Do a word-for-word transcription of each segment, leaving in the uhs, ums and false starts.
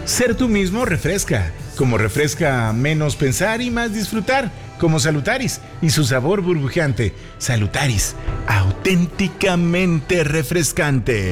Ser tú mismo refresca, como refresca menos pensar y más disfrutar, como Salutaris y su sabor burbujeante. Salutaris, auténticamente refrescante.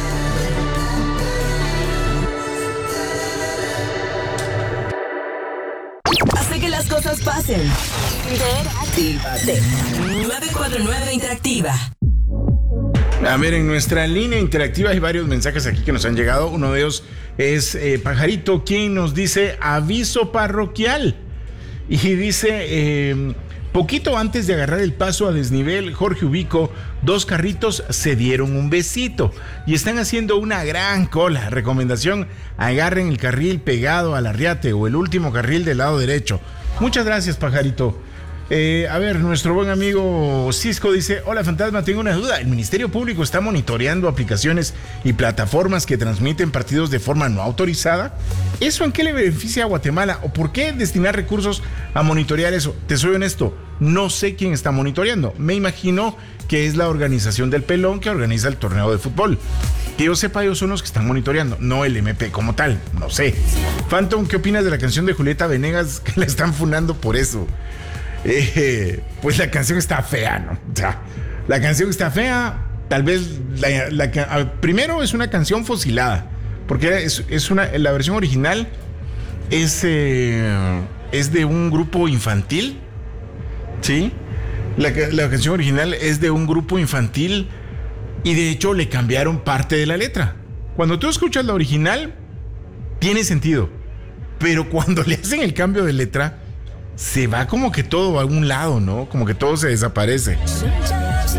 Hace que las cosas pasen. Interactívate. nueve cuatro nueve Interactiva. A ver, en nuestra línea interactiva hay varios mensajes aquí que nos han llegado. Uno de ellos es eh, Pajarito, quien nos dice aviso parroquial. Y dice, eh, poquito antes de agarrar el paso a desnivel, Jorge Ubico, dos carritos se dieron un besito y están haciendo una gran cola. Recomendación, agarren el carril pegado al arriate o el último carril del lado derecho. Muchas gracias, Pajarito. Eh, a ver, nuestro buen amigo Cisco dice, hola Fantasma, tengo una duda. El Ministerio Público está monitoreando aplicaciones y plataformas que transmiten partidos de forma no autorizada. ¿Eso en qué le beneficia a Guatemala? ¿O por qué destinar recursos a monitorear eso? Te soy honesto, no sé quién está monitoreando. Me imagino que es la organización del Pelón que organiza el torneo de fútbol. Que yo sepa, ellos son los que están monitoreando, no el M P como tal, no sé. Phantom, ¿qué opinas de la canción de Julieta Venegas que la están funando por eso? Eh, pues la canción está fea, ¿no? O sea, la canción está fea. Tal vez la, la, primero es una canción fosilada, porque es, es una, la versión original es, eh, es de un grupo infantil, ¿sí? La, la canción original es de un grupo infantil y de hecho le cambiaron parte de la letra. Cuando tú escuchas la original, tiene sentido, pero cuando le hacen el cambio de letra, se va como que todo a un lado, ¿no? Como que todo se desaparece.